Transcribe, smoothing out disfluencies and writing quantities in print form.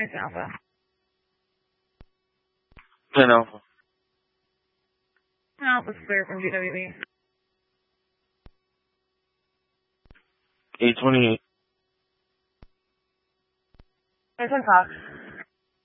It's Alpha. 10 Alpha. Alpha's clear from GWE. 828. There's one Cox.